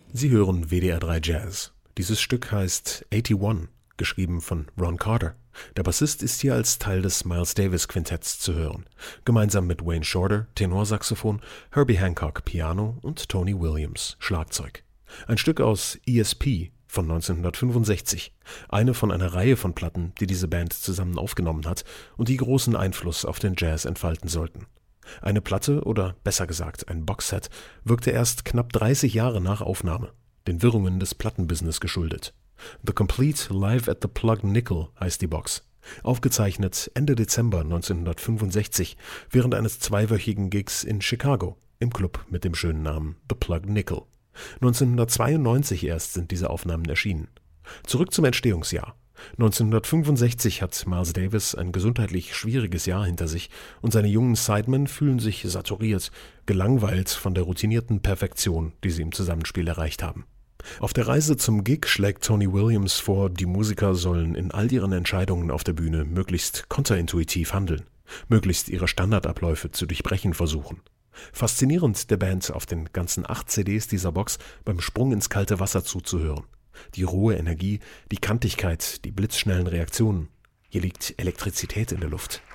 Sie hören WDR 3 Jazz. Dieses Stück heißt 81, geschrieben von Ron Carter. Der Bassist ist hier als Teil des Miles Davis Quintetts zu hören, gemeinsam mit Wayne Shorter, Tenorsaxophon, Herbie Hancock, Piano und Tony Williams, Schlagzeug. Ein Stück aus ESP von 1965, eine von einer Reihe von Platten, die diese Band zusammen aufgenommen hat und die großen Einfluss auf den Jazz entfalten sollten. Eine Platte, oder besser gesagt ein Boxset, wirkte erst knapp 30 Jahre nach Aufnahme, den Wirrungen des Plattenbusiness geschuldet. The Complete Live at the Plugged Nickel heißt die Box. Aufgezeichnet Ende Dezember 1965 während eines zweiwöchigen Gigs in Chicago im Club mit dem schönen Namen The Plugged Nickel. 1992 erst sind diese Aufnahmen erschienen. Zurück zum Entstehungsjahr. 1965 hat Miles Davis ein gesundheitlich schwieriges Jahr hinter sich und seine jungen Sidemen fühlen sich saturiert, gelangweilt von der routinierten Perfektion, die sie im Zusammenspiel erreicht haben. Auf der Reise zum Gig schlägt Tony Williams vor, die Musiker sollen in all ihren Entscheidungen auf der Bühne möglichst konterintuitiv handeln, möglichst ihre Standardabläufe zu durchbrechen versuchen. Faszinierend der Band auf den ganzen 8 CDs dieser Box beim Sprung ins kalte Wasser zuzuhören. Die rohe Energie, die Kantigkeit, die blitzschnellen Reaktionen. Hier liegt Elektrizität in der Luft.